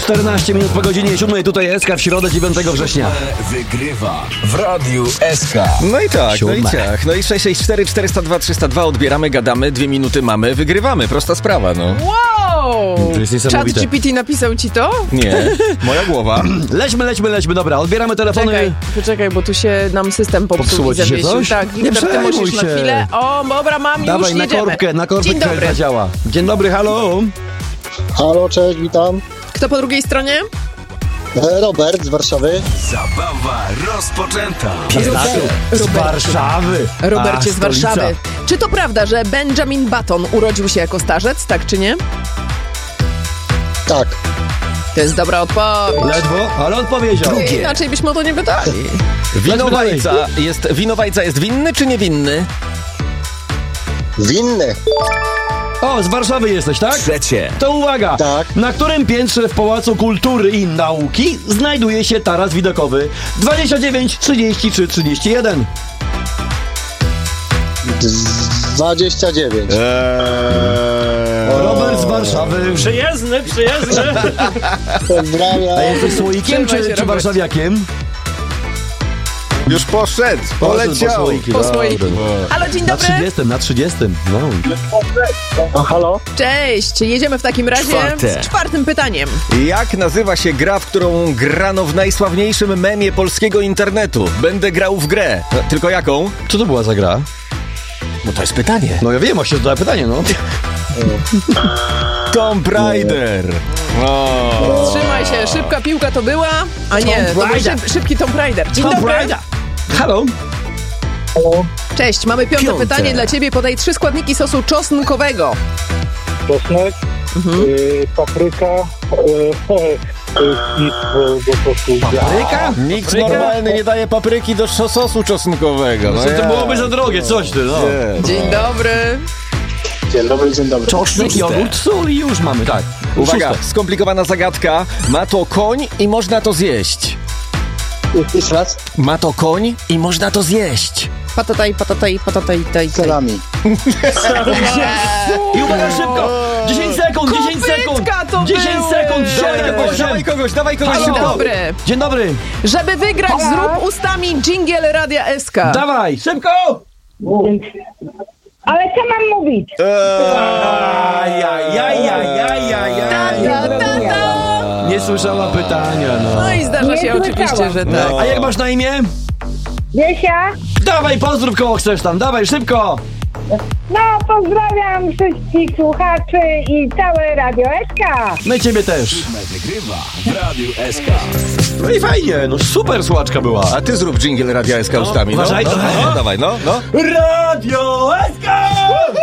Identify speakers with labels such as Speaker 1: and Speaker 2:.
Speaker 1: 14 minut po godzinie 7. Tutaj SK w środę 9 września.
Speaker 2: Wygrywa w Radiu SK.
Speaker 3: No i tak,
Speaker 1: Siódme.
Speaker 3: no i ciach. No i 664 402 302 odbieramy, gadamy, 2 minuty mamy, wygrywamy. Prosta sprawa, no.
Speaker 4: Wow!
Speaker 1: To jest
Speaker 4: Chat
Speaker 1: niesamowite.
Speaker 4: GPT napisał ci to?
Speaker 3: Nie, moja głowa.
Speaker 1: Lećmy, dobra, odbieramy telefony.
Speaker 4: Poczekaj, bo tu się nam system popsuł
Speaker 1: Popsuło
Speaker 4: i
Speaker 1: ci się
Speaker 4: zawiesił.
Speaker 1: coś?
Speaker 4: Tak,
Speaker 1: Nie
Speaker 4: Wiktor, ty
Speaker 1: przejmuj
Speaker 4: musisz
Speaker 1: się.
Speaker 4: na chwilę. O, dobra, mam,
Speaker 1: Dawaj,
Speaker 4: już jedziemy.
Speaker 1: na korbkę
Speaker 4: Dzień dobry.
Speaker 1: zadziała. Dzień dobry, halo.
Speaker 5: Halo, cześć, witam.
Speaker 4: Kto po drugiej stronie?
Speaker 5: Robert z Warszawy.
Speaker 2: Zabawa rozpoczęta.
Speaker 1: Z Warszawy.
Speaker 4: Robercie z
Speaker 1: stolica.
Speaker 4: Warszawy. Czy to prawda, że Benjamin Button urodził się jako starzec, tak czy nie?
Speaker 5: Tak.
Speaker 4: To jest dobra odpowiedź.
Speaker 1: Ledwo, ale odpowiedział.
Speaker 4: Inaczej byśmy o to nie pytali.
Speaker 3: Winowajca jest winny czy niewinny?
Speaker 5: Winny.
Speaker 1: O, z Warszawy jesteś, tak?
Speaker 2: Trzecie.
Speaker 1: To uwaga!
Speaker 5: Tak.
Speaker 1: Na którym piętrze w Pałacu Kultury i Nauki znajduje się taras widokowy? 29, 30 czy 31?
Speaker 5: 29.
Speaker 1: Robert z Warszawy.
Speaker 6: Przyjezdny.
Speaker 5: Pozdrawiam.
Speaker 1: A jesteś słoikiem
Speaker 4: Trzymaj się,
Speaker 1: czy
Speaker 4: Robert.
Speaker 1: warszawiakiem?
Speaker 3: Już poszedł, poleciał.
Speaker 4: Po swoich. Halo, dzień
Speaker 1: Na
Speaker 4: dobry.
Speaker 1: 30, na 30. No.
Speaker 5: A halo?
Speaker 4: Cześć, jedziemy w takim razie
Speaker 2: Czwarte.
Speaker 4: z czwartym pytaniem.
Speaker 3: Jak nazywa się gra, w którą grano w najsławniejszym memie polskiego internetu? Będę grał w grę. No, tylko jaką?
Speaker 1: Co to była za gra?
Speaker 3: No to jest pytanie.
Speaker 1: No ja wiem, właśnie to pytanie, no.
Speaker 3: Tomb Raider. O.
Speaker 4: Trzymaj się, szybka piłka to była, a nie, to był
Speaker 1: Raider.
Speaker 4: szybki Tomb Raider. Dzień
Speaker 1: Tomb
Speaker 4: dobry.
Speaker 1: Raider. Halo?
Speaker 4: Cześć, mamy piąte pytanie dla ciebie. Podaj 3 składniki sosu czosnkowego.
Speaker 5: Czosnek, papryka, nic do sosu.
Speaker 1: Papryka?
Speaker 3: Nikt normalny nie daje papryki do sosu czosnkowego.
Speaker 1: No co, to
Speaker 3: ja.
Speaker 1: byłoby za drogie, coś ty, no.
Speaker 3: Nie.
Speaker 4: Dzień dobry.
Speaker 5: Dzień dobry.
Speaker 1: Czosnek, jogurt, sól i już mamy, tak.
Speaker 3: Uwaga,
Speaker 1: Szóste.
Speaker 3: skomplikowana zagadka. Ma to koń i można to zjeść.
Speaker 5: Jeszcze raz?
Speaker 3: Ma to koń i można to zjeść.
Speaker 4: Patataj.
Speaker 5: Salami.
Speaker 1: I uwaga, szybko! 10 sekund, 10 sekund!
Speaker 4: Kopytka to
Speaker 1: 10
Speaker 4: były!
Speaker 1: sekund, 7, 8.
Speaker 3: Dawaj kogoś
Speaker 4: Dzień
Speaker 3: szybko.
Speaker 4: dobry.
Speaker 1: Dzień dobry.
Speaker 4: Żeby wygrać, zrób ustami dżingiel Radia SK.
Speaker 1: Dawaj, szybko!
Speaker 7: Ale co mam mówić?
Speaker 1: Nie słyszała pytania, no.
Speaker 4: No i zdarza
Speaker 7: Nie
Speaker 4: się oczywiście,
Speaker 7: słyszałam.
Speaker 4: że tak.
Speaker 1: A jak masz na imię?
Speaker 7: Wiesia?
Speaker 1: Dawaj, pozdrów koło chcesz tam, dawaj, szybko!
Speaker 7: No, pozdrawiam wszystkich słuchaczy i całe Radio SK.
Speaker 1: My ciebie też.
Speaker 2: Wygrywa w Radiu SK.
Speaker 1: No i fajnie, no super słaczka była.
Speaker 3: A ty zrób dżingiel Radia SK ustami.
Speaker 1: uważaj,
Speaker 3: no,
Speaker 1: trochę.
Speaker 3: no, dawaj, no.
Speaker 1: Radio SK!